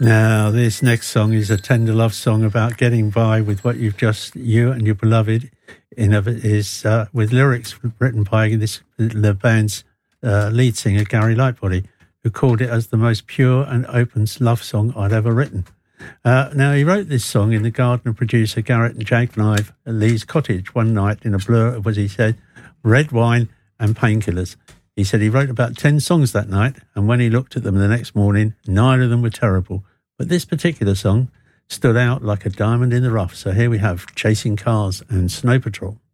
Now, this next song is a tender love song about getting by with what you and your beloved with lyrics written by the band's lead singer, Gary Lightbody, who called it as the most pure and open love song I'd ever written. Now, he wrote this song in the garden of producer Garrett and Jake Knive at Lee's cottage one night in a blur of, as he said, red wine and painkillers. He said he wrote about 10 songs that night, and when he looked at them the next morning, 9 of them were terrible. But this particular song stood out like a diamond in the rough. So here we have Chasing Cars and Snow Patrol.